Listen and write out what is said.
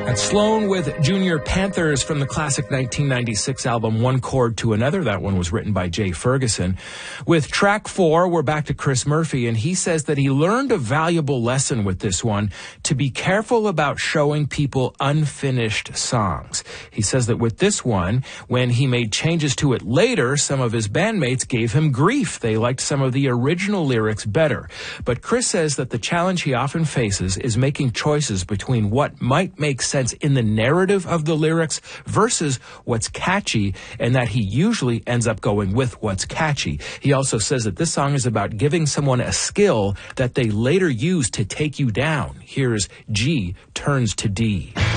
That's Sloan with Junior Panthers from the classic 1996 album One Chord to Another. That one was written by Jay Ferguson. With track 4, we're back to Chris Murphy, and he says that he learned a valuable lesson with this one, to be careful about showing people unfinished songs. He says that with this one, when he made changes to it later, some of his bandmates gave him grief. They liked some of the original lyrics better. But Chris says that the challenge he often faces is making choices between what might make sense in the narrative of the lyrics versus what's catchy, and that he usually ends up going with what's catchy. He also says that this song is about giving someone a skill that they later use to take you down. Here's G turns to D.